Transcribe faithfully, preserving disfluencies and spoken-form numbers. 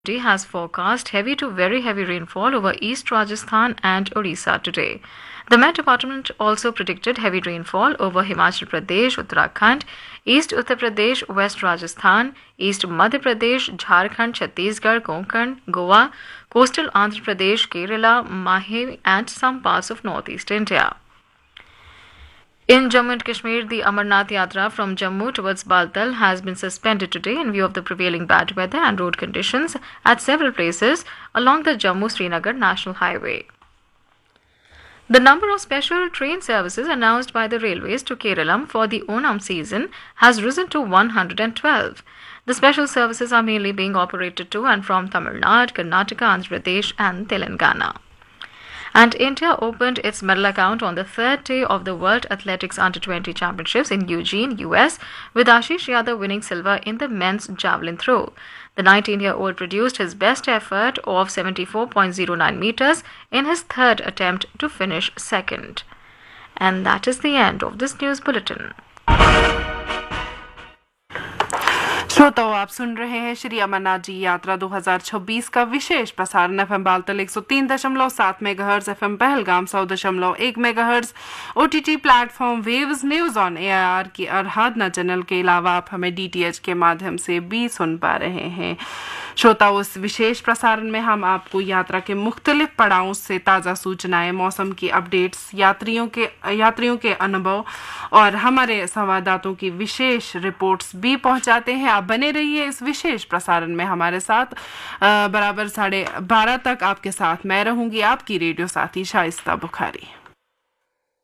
has forecast heavy to very heavy rainfall over East Rajasthan and Orissa today. The Met Department also predicted heavy rainfall over Himachal Pradesh, Uttarakhand, East Uttar Pradesh, West Rajasthan, East Madhya Pradesh, Jharkhand, Chhattisgarh, Konkan, Goa, coastal Andhra Pradesh, Kerala, Mahe, and some parts of northeast India. In Jammu and Kashmir, the Amarnath Yatra from Jammu towards Baltal has been suspended today in view of the prevailing bad weather and road conditions at several places along the Jammu-Srinagar National Highway. The number of special train services announced by the railways to Kerala for the Onam season has risen to one hundred twelve. The special services are mainly being operated to and from Tamil Nadu, Karnataka, Andhra Pradesh, and Telangana. And India opened its medal account on the third day of the World Athletics Under twenty Championships in Eugene, U S, with Ashish Yadav winning silver in the men's javelin throw. The nineteen-year-old produced his best effort of seventy-four point zero nine meters in his third attempt to finish second. And that is the end of this news bulletin. श्रोताओं, आप सुन रहे हैं श्री अमरनाथ जी यात्रा दो हज़ार छब्बीस का विशेष प्रसारण एफएम बालतल एक सौ तीन दशमलव सात मेगाहर्ट्ज, एफएम पहलगाम सौ दशमलव एक megahertz, OTT platform waves news on AIR की आराधना चैनल के अलावा आप हमें डीटीएच के माध्यम से भी सुन पा रहे हैं। श्रोताओं, इस विशेष प्रसारण में हम आपको यात्रा के मुख्तलिफ पड़ावों से ताज़ा सूचनाएं, मौसम की अपडेट्स, यात्रियों के यात्रियों के अनुभव और हमारे संवाददाताओं की विशेष रिपोर्ट्स भी पहुंचाते हैं। आप बने रहिए इस विशेष प्रसारण में हमारे साथ। बराबर साढ़े बारह तक आपके साथ मैं रहूंगी, आपकी रेडियो साथी शाइस्ता बुखारी।